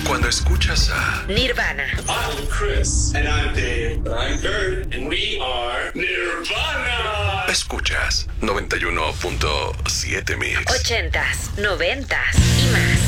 Cuando escuchas a Nirvana. I'm Chris. And I'm Dave. I'm Kurt. And we are Nirvana. Escuchas 91.7 Mix. 80s, 90s y más.